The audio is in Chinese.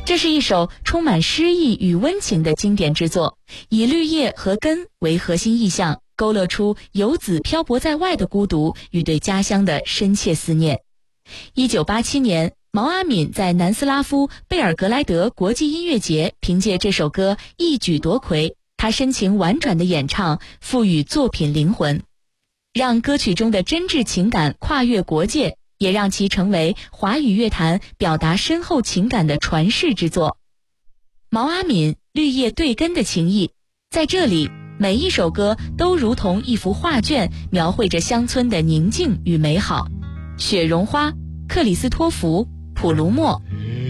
这是一首充满诗意与温情的经典之作，以绿叶和根为核心意象，勾勒出游子漂泊在外的孤独与对家乡的深切思念。1987年，毛阿敏在南斯拉夫贝尔格莱德国际音乐节凭借这首歌一举夺魁，他深情婉转的演唱赋予作品灵魂，让歌曲中的真挚情感跨越国界，也让其成为华语乐坛表达深厚情感的传世之作。毛阿敏绿叶对根的情谊，在这里每一首歌都如同一幅画卷，描绘着乡村的宁静与美好。雪绒花、克里斯托弗、普鲁默。